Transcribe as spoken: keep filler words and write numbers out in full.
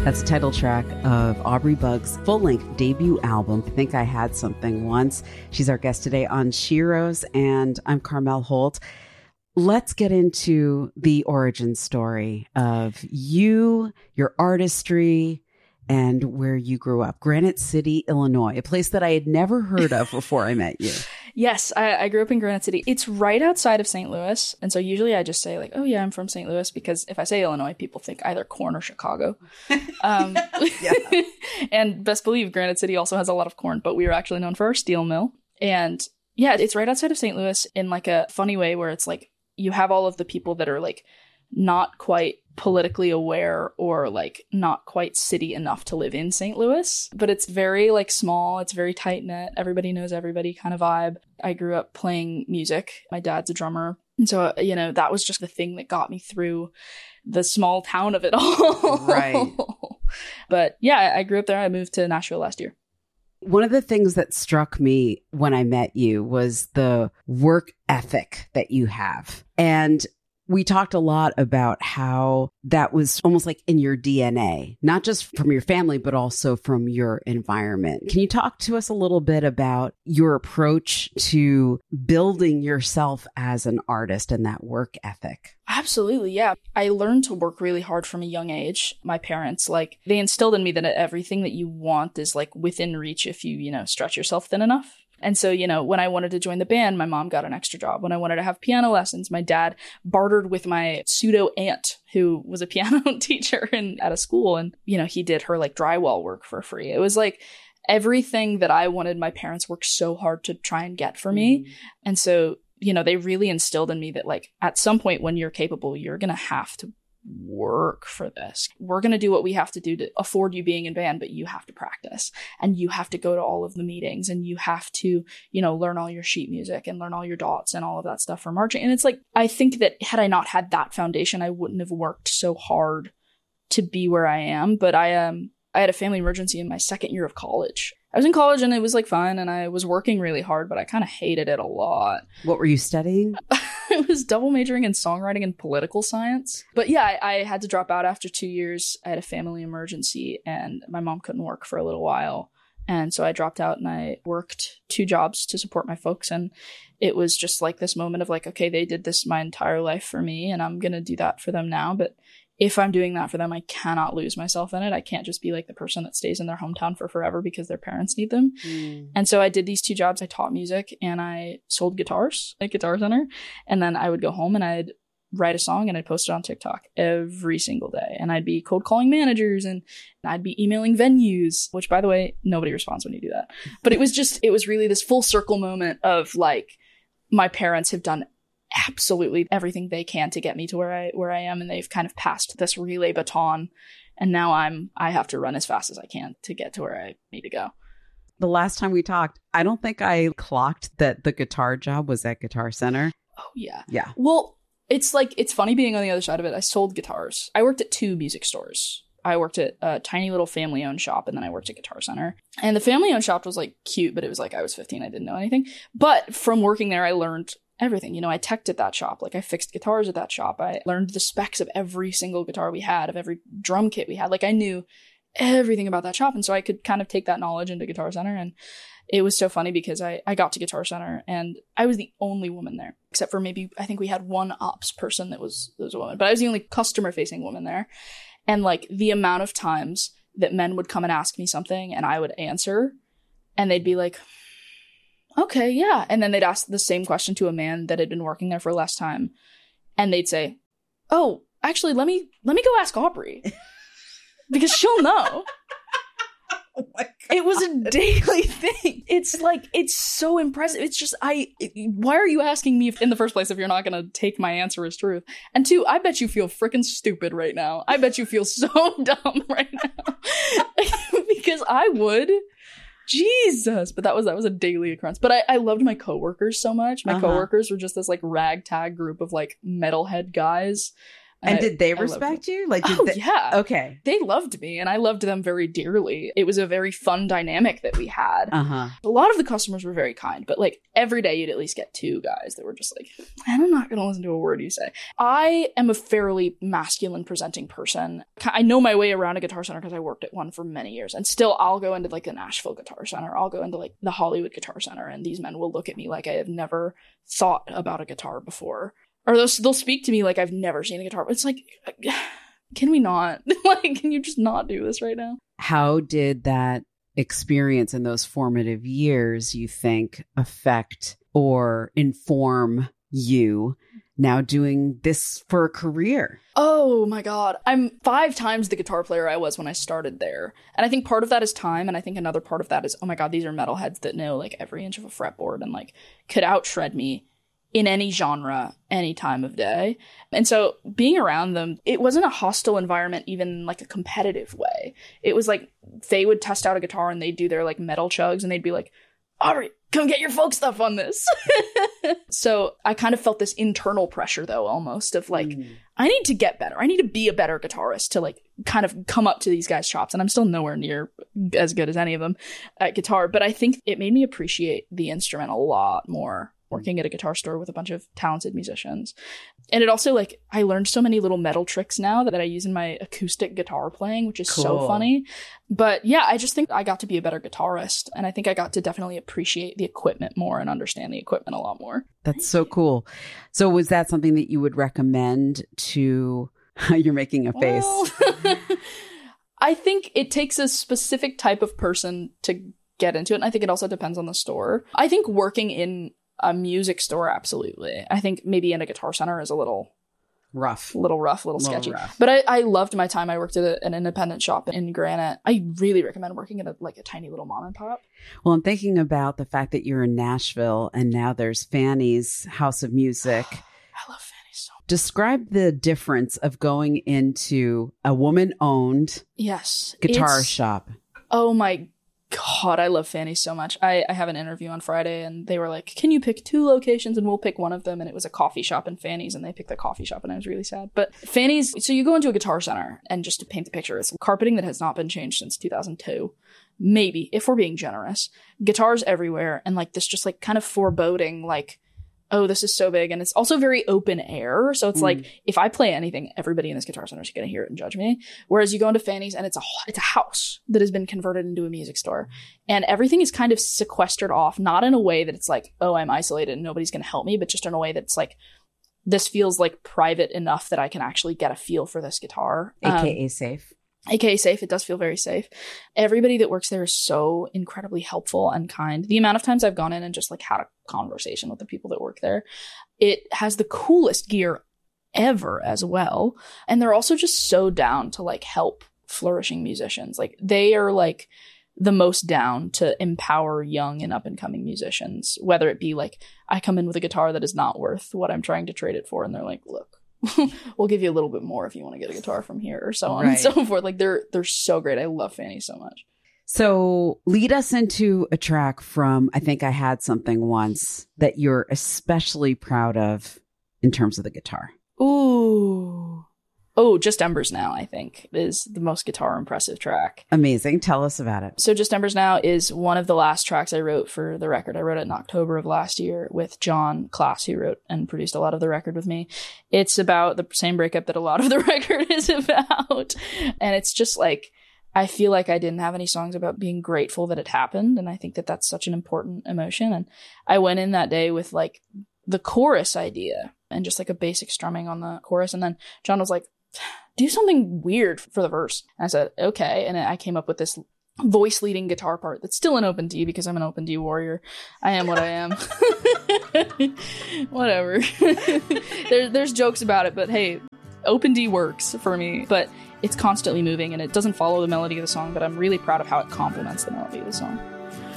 That's the title track of Aubrey Bug's full-length debut album, I Think I Had Something Once. She's our guest today on Sheroes, and I'm Carmel Holt. Let's get into the origin story of you, your artistry, and where you grew up. Granite City, Illinois, a place that I had never heard of before I met you. Yes, I, I grew up in Granite City. It's right outside of Saint Louis. And so usually I just say like, oh yeah, I'm from Saint Louis, because if I say Illinois, people think either corn or Chicago. Um, and best believe Granite City also has a lot of corn, but we are actually known for our steel mill. And yeah, it's right outside of Saint Louis in like a funny way where it's like you have all of the people that are like not quite politically aware or like not quite city enough to live in Saint Louis, but it's very like small, it's very tight knit, everybody knows everybody kind of vibe. I grew up playing music. My dad's a drummer, and so you know that was just the thing that got me through the small town of it all. Right. But yeah, I grew up there. I moved to Nashville last year. One of the things that struck me when I met you was the work ethic that you have. And we talked a lot about how that was almost like in your D N A, not just from your family, but also from your environment. Can you talk to us a little bit about your approach to building yourself as an artist and that work ethic? Absolutely, yeah. I learned to work really hard from a young age. My parents, like, they instilled in me that everything that you want is like within reach if you, you know, stretch yourself thin enough. And so, you know, when I wanted to join the band, my mom got an extra job. When I wanted to have piano lessons, my dad bartered with my pseudo aunt, who was a piano teacher in, at a school. And, you know, he did her like drywall work for free. It was like everything that I wanted, my parents worked so hard to try and get for me. Mm. And so, you know, they really instilled in me that like at some point when you're capable, you're going to have to work for this. We're going to do what we have to do to afford you being in band, but you have to practice and you have to go to all of the meetings and you have to, you know, learn all your sheet music and learn all your dots and all of that stuff for marching. And it's like, I think that had I not had that foundation, I wouldn't have worked so hard to be where I am. But I, um, I had a family emergency in my second year of college. I was in college and it was like fun and I was working really hard, but I kind of hated it a lot. What were you studying? I was double majoring in songwriting and political science. But yeah, I, I had to drop out after two years. I had a family emergency and my mom couldn't work for a little while. And so I dropped out and I worked two jobs to support my folks. And it was just like this moment of like, okay, they did this my entire life for me and I'm going to do that for them now. But if I'm doing that for them, I cannot lose myself in it. I can't just be like the person that stays in their hometown for forever because their parents need them. Mm. And so I did these two jobs. I taught music and I sold guitars at Guitar Center. And then I would go home and I'd write a song and I'd post it on TikTok every single day. And I'd be cold calling managers and I'd be emailing venues, which by the way, nobody responds when you do that. But it was just, it was really this full circle moment of like, my parents have done absolutely everything they can to get me to where I where I am, and they've kind of passed this relay baton, and now I'm I have to run as fast as I can to get to where I need to go. The last time we talked, I don't think I clocked that the guitar job was at Guitar Center. Oh yeah. Yeah. Well, it's like it's funny being on the other side of it. I sold guitars. I worked at two music stores. I worked at a tiny little family-owned shop, and then I worked at Guitar Center. And the family-owned shop was like cute, but it was like I was fifteen, I didn't know anything. But from working there, I learned everything. You know, I teched at that shop. Like I fixed guitars at that shop. I learned the specs of every single guitar we had, of every drum kit we had. Like I knew everything about that shop. And so I could kind of take that knowledge into Guitar Center. And it was so funny because I, I got to Guitar Center and I was the only woman there, except for maybe, I think we had one ops person that was, that was a woman, but I was the only customer facing woman there. And like the amount of times that men would come and ask me something and I would answer and they'd be like, okay, yeah. And then they'd ask the same question to a man that had been working there for less time. And they'd say, oh, actually, let me let me go ask Aubrey. Because she'll know. Oh my God. It was a daily thing. It's like, it's so impressive. It's just, I, it, why are you asking me if, in the first place if you're not going to take my answer as truth? And two, I bet you feel freaking stupid right now. I bet you feel so dumb right now. Because I would. Jesus. But that was that was a daily occurrence. But I, I loved my coworkers so much. My uh-huh. coworkers were just this like ragtag group of like metalhead guys. And I, did they I loved respect them. you? Like, did Oh, they- yeah. Okay. They loved me and I loved them very dearly. It was a very fun dynamic that we had. Uh-huh. A lot of the customers were very kind, but like every day you'd at least get two guys that were just like, I'm not going to listen to a word you say. I am a fairly masculine presenting person. I know my way around a Guitar Center because I worked at one for many years, and still I'll go into like the Nashville Guitar Center. I'll go into like the Hollywood Guitar Center, and these men will look at me like I have never thought about a guitar before. Or they'll, they'll speak to me like I've never seen a guitar. It's like, can we not? Like, can you just not do this right now? How did that experience in those formative years, you think, affect or inform you now doing this for a career? Oh my God. I'm five times the guitar player I was when I started there. And I think part of that is time. And I think another part of that is, oh my God, these are metalheads that know like every inch of a fretboard and like could out-shred me in any genre, any time of day. And so being around them, it wasn't a hostile environment, even in like a competitive way. It was like they would test out a guitar and they'd do their like metal chugs and they'd be like, Aubrey, come get your folk stuff on this. So I kind of felt this internal pressure though, almost of like, mm. I need to get better. I need to be a better guitarist to like kind of come up to these guys' chops. And I'm still nowhere near as good as any of them at guitar, but I think it made me appreciate the instrument a lot more, working at a guitar store with a bunch of talented musicians. And it also, like, I learned so many little metal tricks now that I use in my acoustic guitar playing, which is cool. So funny. But yeah, I just think I got to be a better guitarist. And I think I got to definitely appreciate the equipment more and understand the equipment a lot more. That's so cool. So was that something that you would recommend to, you're making a face. Well, I think it takes a specific type of person to get into it. And I think it also depends on the store. I think working in a music store, absolutely. I think maybe in a Guitar Center is a little rough, little rough, little, little sketchy. Rough. But I, I loved my time. I worked at a, an independent shop in Granite. I really recommend working at a, like a tiny little mom and pop. Well, I'm thinking about the fact that you're in Nashville and now there's Fanny's House of Music. I love Fanny's so much. Describe the difference of going into a woman-owned yes, guitar it's, shop. Oh my God, I love Fanny's so much. I, I have an interview on Friday and they were like, can you pick two locations and we'll pick one of them? And it was a coffee shop and Fanny's, and they picked the coffee shop and I was really sad. But Fanny's, so you go into a Guitar Center, and just to paint the picture, it's carpeting that has not been changed since two thousand two. Maybe, if we're being generous. Guitars everywhere, and like this just like kind of foreboding, like, oh, this is so big. And it's also very open air. So it's mm. like, if I play anything, everybody in this Guitar Center is going to hear it and judge me. Whereas you go into Fanny's and it's a, it's a house that has been converted into a music store. And everything is kind of sequestered off, not in a way that it's like, oh, I'm isolated and nobody's going to help me, but just in a way that's like, this feels like private enough that I can actually get a feel for this guitar. A K A um, safe. A K A safe. It does feel very safe. Everybody that works there is so incredibly helpful and kind. The amount of times I've gone in and just like had a conversation with the people that work there, it has the coolest gear ever as well. And they're also just so down to like help flourishing musicians. Like they are like the most down to empower young and up and coming musicians, whether it be like, I come in with a guitar that is not worth what I'm trying to trade it for. And they're like, look, we'll give you a little bit more if you want to get a guitar from here, or so on right. and so forth. Like they're they're so great. I love Fanny so much. So lead us into a track from I Think I Had Something Once that you're especially proud of in terms of the guitar. Ooh. Oh, Just Embers Now, I think, is the most guitar impressive track. Amazing. Tell us about it. So Just Embers Now is one of the last tracks I wrote for the record. I wrote it in October of last year with John Klaas, who wrote and produced a lot of the record with me. It's about the same breakup that a lot of the record is about. And it's just like, I feel like I didn't have any songs about being grateful that it happened. And I think that that's such an important emotion. And I went in that day with like the chorus idea and just like a basic strumming on the chorus. And then John was like, do something weird for the verse. And I said, okay. And I came up with this voice leading guitar part that's still an open D because I'm an open D warrior. I am what I am. Whatever. there, there's jokes about it, but hey, open D works for me. But it's constantly moving and it doesn't follow the melody of the song, but I'm really proud of how it complements the melody of the song.